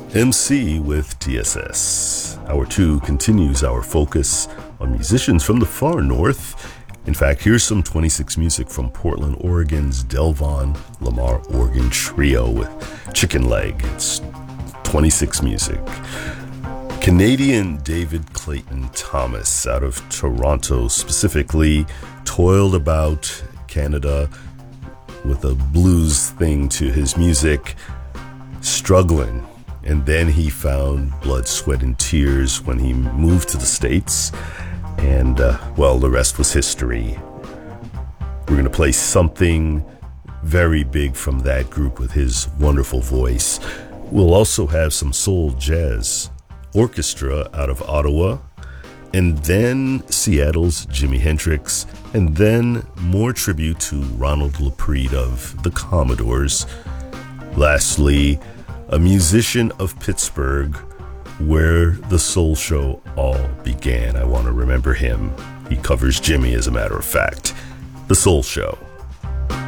MC with TSS. Hour 2 continues our focus on musicians from the far north. In fact, here's some 26 music from Portland, Oregon's Delvon Lamar Organ Trio with Chicken Leg. It's 26 music. Canadian David Clayton Thomas out of Toronto specifically toiled about Canada with a blues thing to his music, struggling. And then he found blood, sweat, and tears when he moved to the States. And, the rest was history. We're going to play something very big from that group with his wonderful voice. We'll also have some soul jazz orchestra out of Ottawa, and then Seattle's Jimi Hendrix, and then more tribute to Ronald Laprede of the Commodores. Lastly, a musician of Pittsburgh, where the Soul Show all began. I want to remember him. He covers Jimmy, as a matter of fact. The Soul Show.